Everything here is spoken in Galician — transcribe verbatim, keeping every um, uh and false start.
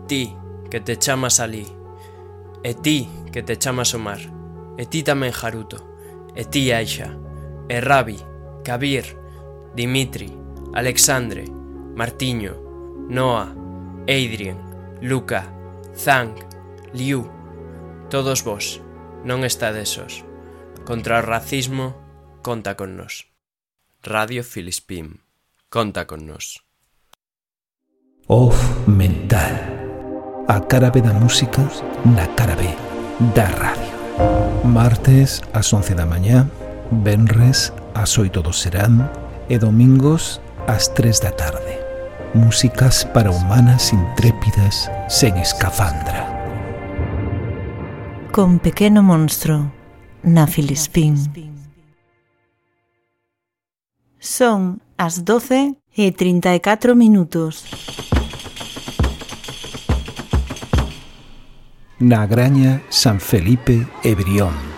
ti que te chamas alí, e ti que te chamas Omar, e ti tamén Haruto, e ti Aisha, e Rabi, Kabir, Dimitri, Alexandre, Martiño, Noah, Adrien, Luca, Zhang, Liu, todos vos, non estades sós. Contra o racismo, conta con nós. Radio Filispín, conta con nós. Off Mental, a cara B da música na cara B da radio. Martes ás once da mañá, venres ás oito do serán e domingos ás tres da tarde. Músicas para humanas intrépidas sen escafandra. Con Pequeno Monstro na Filispín. Son as doce e trinta e catro minutos. Na Graña San Felipe e Brión.